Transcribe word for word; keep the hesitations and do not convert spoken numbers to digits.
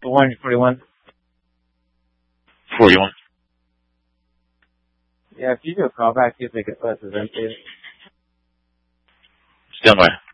one forty-one. forty-one. Yeah, if you do a call back, see if they can put us in. Stand by.